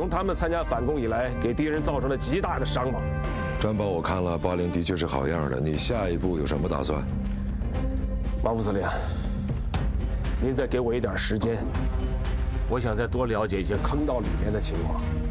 从他们参加反攻以来，给敌人造成了极大的伤亡。 战报我看了，巴陵的确是好样的。你下一步有什么打算？ 马副司令，您再给我一点时间，我想再多了解一些坑道里面的情况。